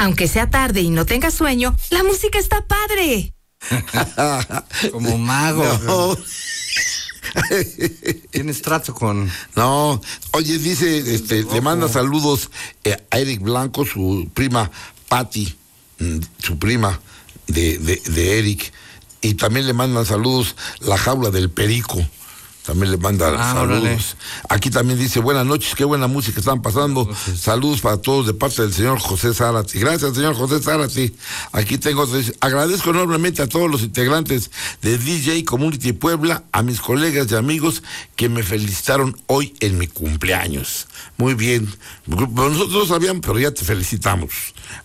Aunque sea tarde y no tengas sueño, la música está padre. Como mago. No. Tienes trato con... No, oye, dice, le manda saludos a Eric Blanco, su prima Patty, su prima de Eric, y también le mandan saludos La Jaula del Perico. También le manda saludos. Órale. Aquí también dice, buenas noches, qué buena música están pasando. Saludos para todos de parte del señor José Zárate. Gracias, señor José Zárate. Aquí tengo, agradezco enormemente a todos los integrantes de DJ Community Puebla, a mis colegas y amigos que me felicitaron hoy en mi cumpleaños. Muy bien. Nosotros no sabíamos, pero ya te felicitamos.